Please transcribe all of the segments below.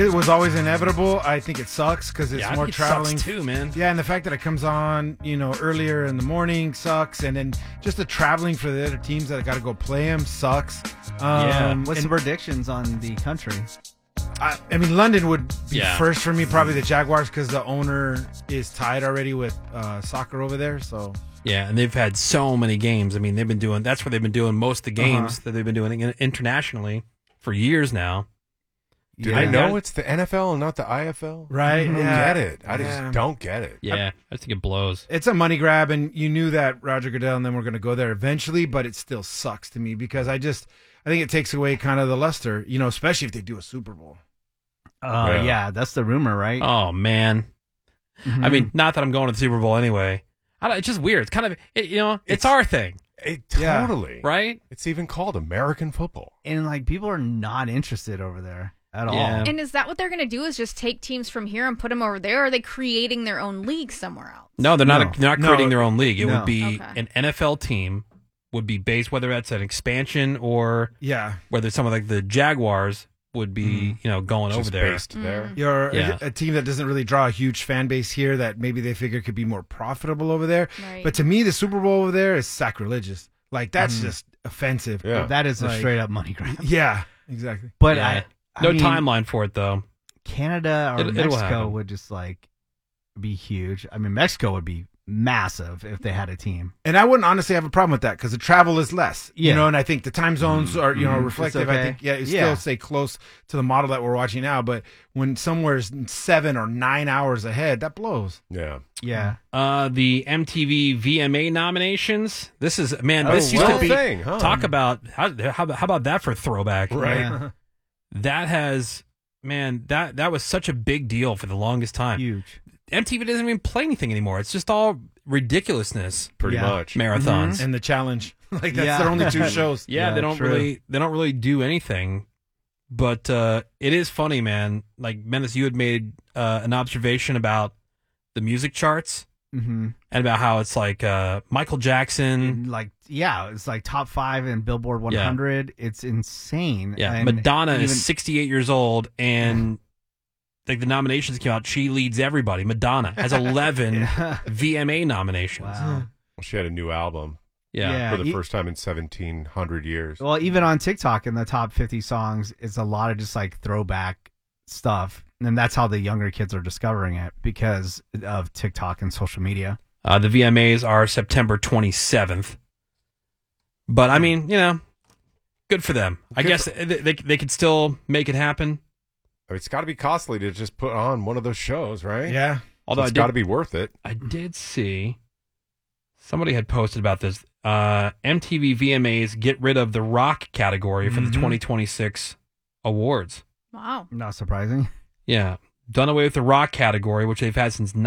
It was always inevitable. I think it sucks because it's more traveling too, man. Yeah, and the fact that it comes on, earlier in the morning sucks, and then just the traveling for the other teams that got to go play them sucks. What's the predictions on the country? I mean, London would be first for me, probably the Jaguars, because the owner is tied already with soccer over there. So yeah, and they've had so many games. I mean, that's where they've been doing most of the games that they've been doing internationally for years now. Do they know it's the NFL and not the IFL? Right? I don't get it. I just don't get it. Yeah, I think it blows. It's a money grab, and you knew that Roger Goodell and them were going to go there eventually, but it still sucks to me because I think it takes away kind of the luster, especially if they do a Super Bowl. Yeah, that's the rumor, right? Oh, man. I mean, not that I'm going to the Super Bowl anyway. It's just weird. It's kind of, it's our thing. Totally. Right? It's even called American football. And, people are not interested over there at all. And is that what they're going to do, is just take teams from here and put them over there? Or are they creating their own league somewhere else? No, they're not creating their own league. It would be Okay. an NFL team would be based, whether that's an expansion or whether someone like the Jaguars would be, going over there. Based there. You're a team that doesn't really draw a huge fan base here that maybe they figure could be more profitable over there. Right. But to me, the Super Bowl over there is sacrilegious. Like, that's just offensive. Yeah. That is a straight up money grab. Yeah, exactly. But no timeline for it, though. Canada or It'll Mexico happen. would just be huge. I mean, Mexico would be massive if they had a team. And I wouldn't honestly have a problem with that because the travel is less. Yeah. And I think the time zones are, reflective. okay. I think, it still stay close to the model that we're watching now. But when somewhere's 7 or 9 hours ahead, that blows. Yeah. Yeah. The MTV VMA nominations. This is, this used to be, thing, huh? talk about, how about that for a throwback? Right. Yeah. That has, that was such a big deal for the longest time. Huge. MTV doesn't even play anything anymore. It's just all ridiculousness. Pretty much. Marathons. And the challenge. Like, that's their only 2 shows. Yeah, they don't really do anything. But it is funny, man. Like, Menace, you had made an observation about the music charts and about how it's like Michael Jackson. It's like top 5 in Billboard 100. It's insane. Yeah, And Madonna even- is 68 years old, and like the nominations came out, she leads everybody. Madonna has 11 VMA nominations. Wow. Well, she had a new album Yeah. for the first time in 1,700 years. Well, even on TikTok in the top 50 songs, it's a lot of just throwback stuff. And that's how the younger kids are discovering it because of TikTok and social media. The VMAs are September 27th. But I mean, good for them. I guess they could still make it happen. It's got to be costly to just put on one of those shows, right? Yeah. Although it's got to be worth it. I did see somebody had posted about this. MTV VMAs get rid of the rock category for the 2026 awards. Wow. Not surprising. Yeah. Done away with the rock category, which they've had since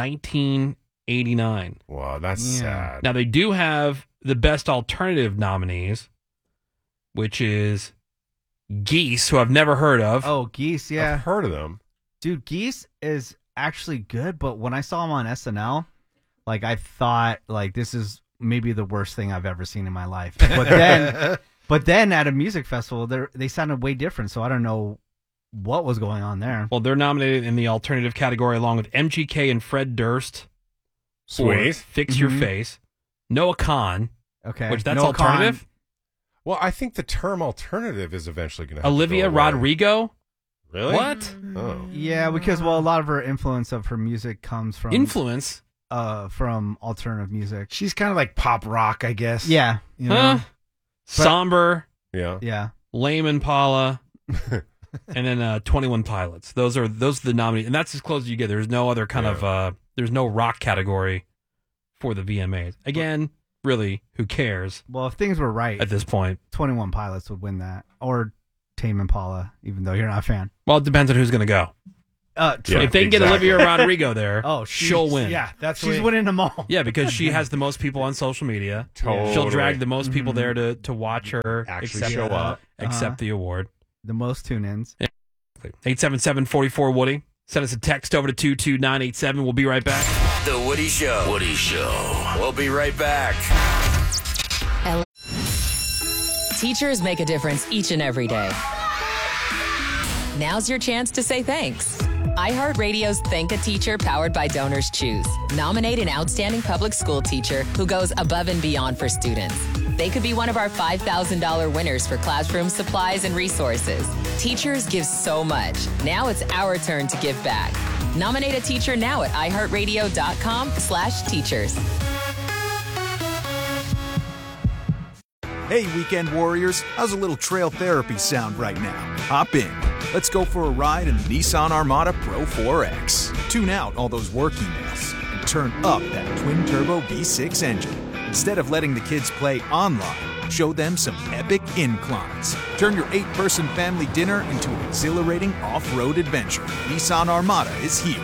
1989. Wow, that's sad. Now, they do have the best alternative nominees, which is Geese, who I've never heard of. Oh, Geese, yeah. I've heard of them. Dude, Geese is actually good, but when I saw him on SNL, I thought, this is maybe the worst thing I've ever seen in my life. But then at a music festival, they sounded way different, so I don't know what was going on there. Well, they're nominated in the alternative category along with MGK and Fred Durst. Sweet. Fix Your Face. Noah Khan. Okay. Which that's Noah alternative. Khan. Well, I think the term alternative is eventually going to have Olivia to go away. Rodrigo. Really? What? Oh. Yeah, because, a lot of her influence of her music comes from... Influence? From alternative music. She's kind of like pop rock, I guess. Yeah. Somber. Yeah. Yeah. Lame Impala. And then 21 Pilots. Those are the nominees. And that's as close as you get. There's no other kind of... there's no rock category for the VMAs. Again, really, who cares? Well, if things were right... At this point. 21 Pilots would win that. Or Tame Impala, even though you're not a fan. Well, it depends on who's going to go. True. If they can get Olivia Rodrigo there, Oh, she'll win. Yeah, She's winning them all. Yeah, because she has the most people on social media. Totally. She'll drag the most people there to watch her Actually show up. accept the award. The most tune-ins. 877-44-WOODY. Send us a text over to 22987. We'll be right back. The Woody Show. Woody Show. We'll be right back. Teachers make a difference each and every day. Now's your chance to say thanks. iHeartRadio's Thank a Teacher powered by Donors Choose. Nominate an outstanding public school teacher who goes above and beyond for students. They could be one of our $5,000 winners for classroom supplies and resources. Teachers give so much. Now it's our turn to give back. Nominate a teacher now at iHeartRadio.com/teachers. Hey, weekend warriors, how's a little trail therapy sound right now? Hop in. Let's go for a ride in the Nissan Armada Pro 4X. Tune out all those work emails and turn up that twin-turbo V6 engine. Instead of letting the kids play online, show them some epic inclines. Turn your 8-person family dinner into an exhilarating off-road adventure. Nissan Armada is here.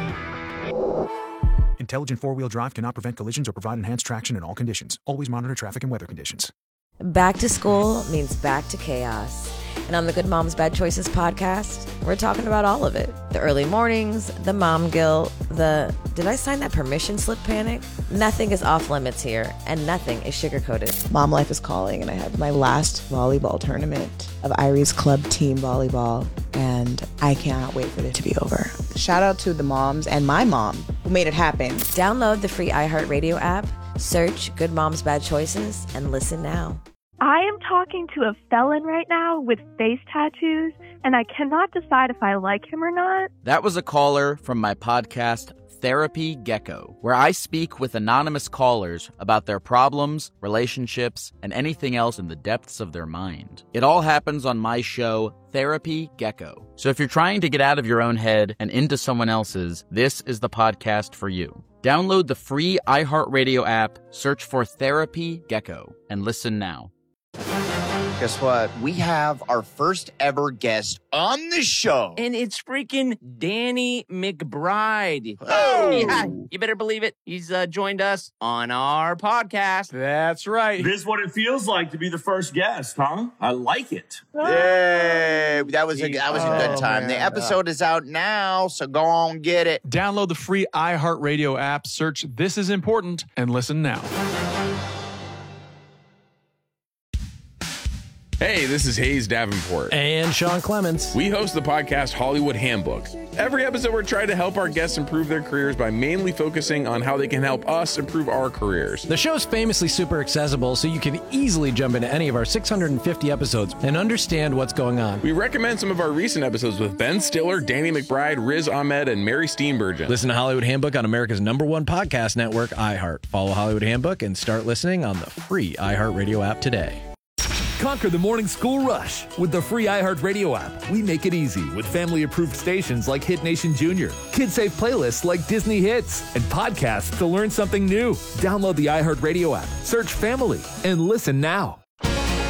Intelligent four-wheel drive cannot prevent collisions or provide enhanced traction in all conditions. Always monitor traffic and weather conditions. Back to school means back to chaos. And on the Good Moms Bad Choices podcast, we're talking about all of it. The early mornings, the mom guilt, the did I sign that permission slip panic? Nothing is off limits here, and nothing is sugar-coated. Mom life is calling, and I had my last volleyball tournament of Irie's club team volleyball, and I cannot wait for it to be over. Shout out to the moms and my mom who made it happen. Download the free iHeartRadio app, search Good Moms Bad Choices, and listen now. I am talking to a felon right now with face tattoos, and I cannot decide if I like him or not. That was a caller from my podcast, Therapy Gecko, where I speak with anonymous callers about their problems, relationships, and anything else in the depths of their mind. It all happens on my show, Therapy Gecko. So if you're trying to get out of your own head and into someone else's, this is the podcast for you. Download the free iHeartRadio app, search for Therapy Gecko, and listen now. Guess what? We have our first ever guest on the show. And it's freaking Danny McBride. Oh! Yeah, you better believe it. He's joined us on our podcast. That's right. This is what it feels like to be the first guest, huh? I like it. Yay! That was a good time. Man. The episode is out now, so go on get it. Download the free iHeartRadio app, search This Is Important, and listen now. Hey, this is Hayes Davenport. And Sean Clements. We host the podcast Hollywood Handbook. Every episode, we're trying to help our guests improve their careers by mainly focusing on how they can help us improve our careers. The show's famously super accessible, so you can easily jump into any of our 650 episodes and understand what's going on. We recommend some of our recent episodes with Ben Stiller, Danny McBride, Riz Ahmed, and Mary Steenburgen. Listen to Hollywood Handbook on America's #1 podcast network, iHeart. Follow Hollywood Handbook and start listening on the free iHeartRadio app today. Conquer the morning school rush with the free iHeartRadio app. We make it easy with family-approved stations like Hit Nation Junior, kid-safe playlists like Disney Hits, and podcasts to learn something new. Download the iHeartRadio app, search Family, and listen now.